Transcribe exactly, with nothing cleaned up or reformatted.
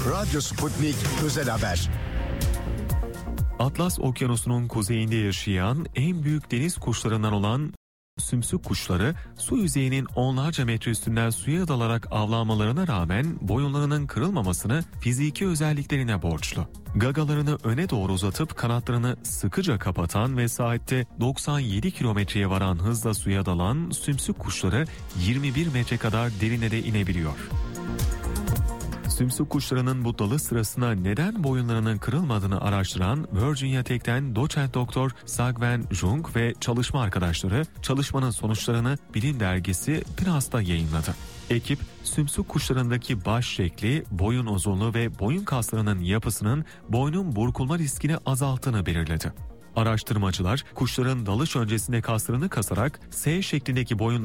Radyo Sputnik Özel Haber. Atlas Okyanusu'nun kuzeyinde yaşayan en büyük deniz kuşlarından olan sümsük kuşları su yüzeyinin onlarca metre üstünden suya dalarak avlanmalarına rağmen boyunlarının kırılmamasını fiziki özelliklerine borçlu. Gagalarını öne doğru uzatıp kanatlarını sıkıca kapatan ve saatte doksan yedi kilometreye varan hızla suya dalan sümsük kuşları yirmi bir metre kadar derine de inebiliyor. Sümsük kuşlarının bu dalış sırasında neden boyunlarının kırılmadığını araştıran Virginia Tech'ten doçent doktor Sagwen Jung ve çalışma arkadaşları çalışmanın sonuçlarını Bilim Dergisi P N A S'ta yayınladı. Ekip, sümsük kuşlarındaki baş şekli, boyun uzunluğu ve boyun kaslarının yapısının boynun burkulma riskini azalttığını belirledi. Araştırmacılar, kuşların dalış öncesinde kaslarını kasarak S şeklindeki boyun